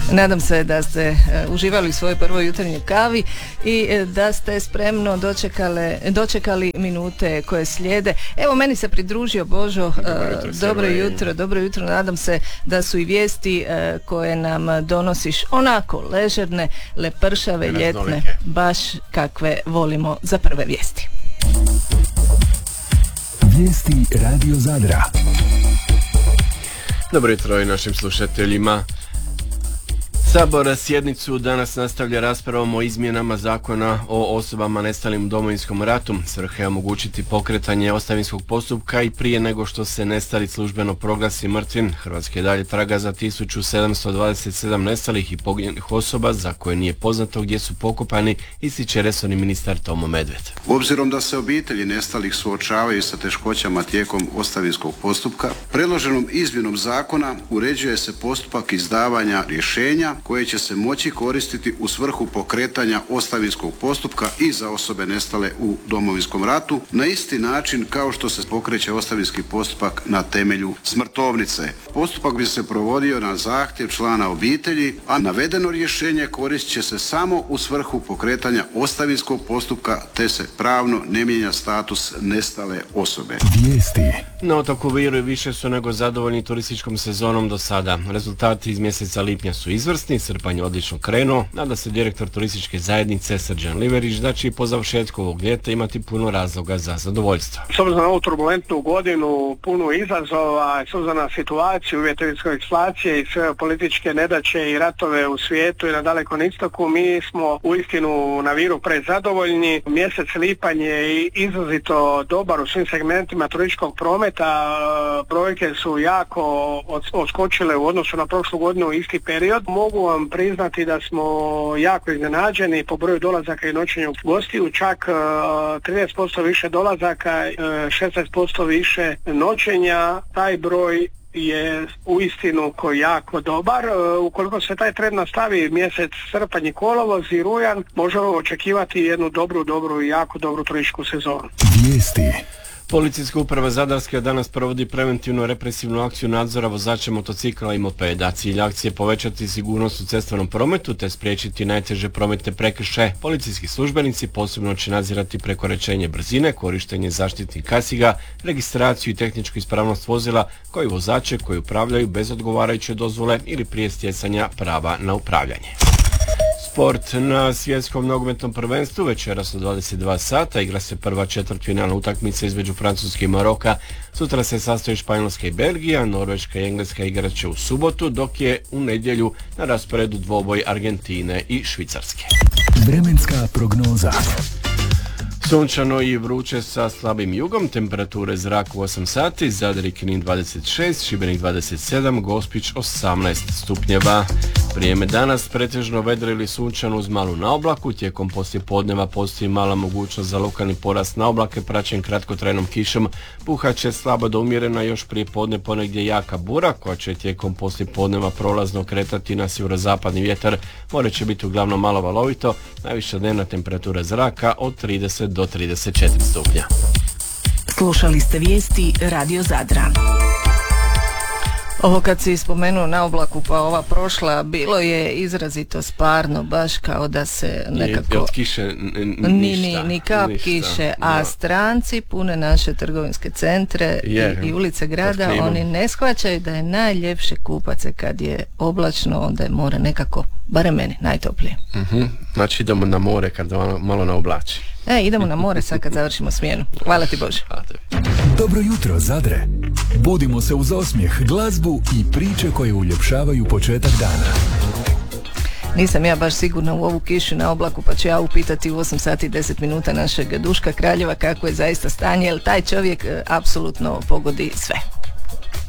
Nadam se da ste uživali u svojoj prvoj jutarnjoj kavi i da ste spremno dočekali minute koje slijede. Evo, meni se pridružio Božo. Dobro jutro. Nadam se da su i vijesti koje nam donosiš onako ležerne, lepršave, ljetne, baš kakve volimo za prve vijesti. Vijesti Radio Zadra. Dobro jutro i našim slušateljima. Sabor sjednicu danas nastavlja raspravom o izmjenama zakona o osobama nestalim u Domovinskom ratu. Svrha je omogućiti pokretanje ostavinskog postupka i prije nego što se nestali službeno proglasi mrtvim. Hrvatska je dalje traga za 1727 nestalih i poginulih osoba za koje nije poznato gdje su pokopani, ističe resorni ministar Tomo Medved. Obzirom da se obitelji nestalih suočavaju sa teškoćama tijekom ostavinskog postupka, predloženom izmjenom zakona uređuje se postupak izdavanja rješenja koje će se moći koristiti u svrhu pokretanja ostavinskog postupka i za osobe nestale u Domovinskom ratu na isti način kao što se pokreće ostavinski postupak na temelju smrtovnice. Postupak bi se provodio na zahtjev člana obitelji, a navedeno rješenje koristit će se samo u svrhu pokretanja ostavinskog postupka te se pravno ne mijenja status nestale osobe. Vijesti. Na otoku Viru više su nego zadovoljni turističkom sezonom do sada. Rezultati iz mjeseca lipnja su izvrsni, srpanj je odlično krenuo, nada se direktor turističke zajednice Srđan Liverić da će i po završetku ovog ljeta imati puno razloga za zadovoljstvo. S obzirom na ovu turbulentnu godinu, puno izazova, s obzirom na situaciju, uvjete inflacije i sve političke nedaće i ratove u svijetu i na Dalekom istoku, mi smo uistinu na Viru prezadovoljni. Mjesec lipanj je izrazito dobar u svim segmentima turističkog prometa, brojke su jako odskočile u odnosu na prošlu godinu isti period. Mogu vam priznati da smo jako iznenađeni po broju dolazaka i noćenja gostiju, čak 30% više dolazaka, 16% više noćenja. Taj broj je uistinu jako dobar. Ukoliko se taj trend nastavi mjesec srpanj i kolovoz i rujan, možemo očekivati jednu dobru i jako dobru turističku sezonu. Vijesti. Policijska uprava Zadarska danas provodi preventivnu represivnu akciju nadzora vozača motocikla i mopeda. Cilj akcije je povećati sigurnost u cestovnom prometu te spriječiti najteže prometne prekršaje. Policijski službenici posebno će nadzirati prekoračenje brzine, korištenje zaštitnih kaciga, registraciju i tehničku ispravnost vozila, kao i vozače koji upravljaju bez odgovarajuće dozvole ili prije stjecanja prava na upravljanje. Sport. Na svjetskom nogometnom prvenstvu večeras u 22 sata igra se prva četvrtfinalna utakmica između Francuske i Maroka. Sutra se sastoji Španjolska i Belgija, Norveška i Engleska igrat će u subotu, dok je u nedjelju na rasporedu dvoboj Argentine i Švicarske. Vremenska prognoza. Sunčano i vruće sa slabim jugom, temperature zraka u 8 sati, Zadar i Knin 26, Šibenik 27, Gospić 18 stupnjeva. Vrijeme danas pretežno vedro ili sunčano uz malu naoblaku, tijekom poslijepodneva postoji mala mogućnost za lokalni porast naoblake praćen kratkotrajnom kišom, puhat će slabo do umjerena još prije podne ponegdje jaka bura koja će tijekom poslijepodneva prolazno kretati na sjeverozapadni vjetar, more će biti uglavnom malo valovito, najviša dnevna temperatura zraka od 30 do 34 stupnja. Slušali ste vijesti Radio Zadra. Ovo kad si spomenuo na oblaku pa ova prošla, bilo je izrazito sparno, baš kao da se nekako... Od kiše ništa. Ni kap kiše, a stranci pune naše trgovinske centre i ulice grada, oni ne shvaćaju da je najljepše kupat se kad je oblačno, onda je more nekako, barem meni, najtoplije. Znači idemo na more kad malo naoblači. Idemo na more sad kad završimo smjenu. Hvala ti Bože. Dobro jutro Zadre. Budimo se uz osmijeh, glazbu i priče koje uljepšavaju početak dana. Nisam ja baš sigurna u ovu kišu na oblaku, pa ću ja upitati u 8 sati 10 minuta našeg Duška Kraljeva kako je zaista stanje, jer taj čovjek apsolutno pogodi sve.